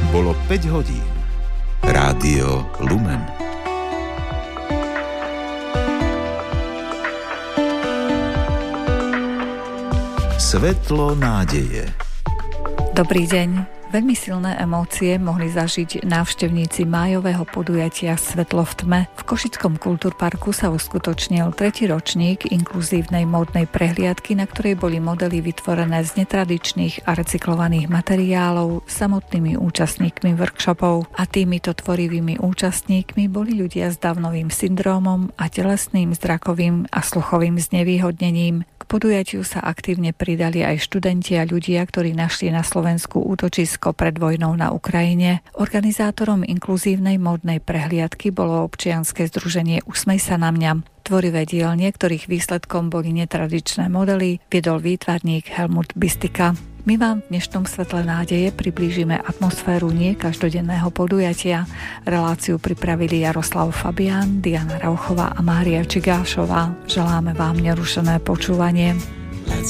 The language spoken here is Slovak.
Bolo 5 hodín. Rádio Lumen. Svetlo nádeje. Dobrý deň. Veľmi silné emócie mohli zažiť návštevníci májového podujatia Svetlo v tme. V Košickom kultúrparku sa uskutočnil 3. ročník inkluzívnej módnej prehliadky, na ktorej boli modely vytvorené z netradičných a recyklovaných materiálov samotnými účastníkmi workshopov. A týmito tvorivými účastníkmi boli ľudia s Downovým syndrómom a telesným, zrakovým a sluchovým znevýhodnením. K podujatiu sa aktívne pridali aj študenti a ľudia, ktorí našli na Slovensku útočisko pred vojnou na Ukrajine. Organizátorom inkluzívnej módnej prehliadky bolo občianske združenie Usmej sa na mňa. Tvorivé dielne, ktorých výsledkom boli netradičné modely, viedol výtvarník Helmut Bistika. My vám v dnešnom Svetle nádeje priblížime atmosféru nie každodenného podujatia. Reláciu pripravili Jaroslav Fabián, Diana Rauchová a Mária Čigášová. Želáme vám nerušené počúvanie.